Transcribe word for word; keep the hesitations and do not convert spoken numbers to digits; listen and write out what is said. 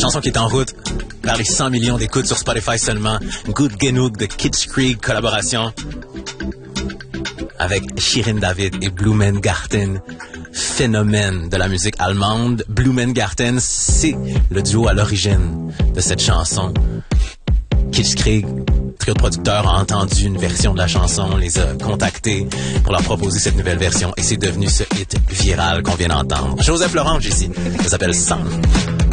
chanson qui est en route vers les cent millions d'écoutes sur Spotify seulement. Good Genug de Kitschkrieg, collaboration avec Shirin David et Blumengarten. Phénomène de la musique allemande. Blumengarten, c'est le duo à l'origine de cette chanson. Kitschkrieg, trio de producteurs, a entendu une version de la chanson, les a contactés pour leur proposer cette nouvelle version et c'est devenu ce hit viral qu'on vient d'entendre. Joseph Laurent, ici. Ça s'appelle Sun.